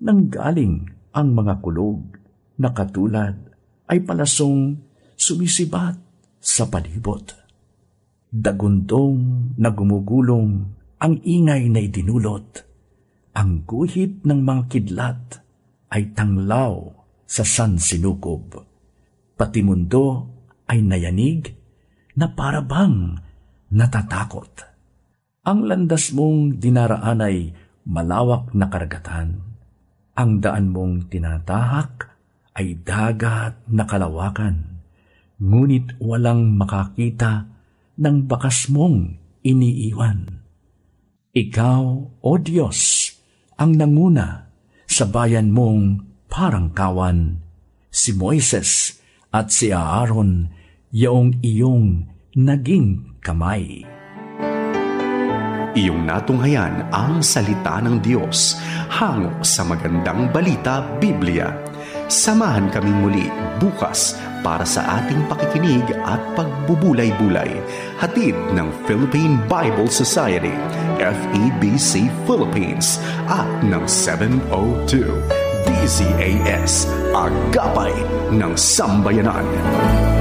nanggaling ang mga kulog na katulad ay palasong sumisibat sa palibot. Dagundong na gumugulong ang ingay na idinulot. Ang guhit ng mga kidlat ay tanglaw sa sansinukob. Pati mundo ay nayanig na parabang natatakot. Ang landas mong dinaraan ay malawak na karagatan. Ang daan mong tinatahak ay dagat na kalawakan. Ngunit walang makakita ng bakas mong iniiwan. Ikaw, O Diyos, ang nanguna sa bayan mong parang kawan. Si Moises at si Aaron, yaong iyong naging kamay. Iyong natunghayan ang salita ng Diyos hango sa Magandang Balita Biblia. Samahan kaming muli bukas para sa ating pakikinig at pagbubulay-bulay. Hatid ng Philippine Bible Society, FEBC Philippines, at ng 702 DZAS, Agapay ng Sambayanan.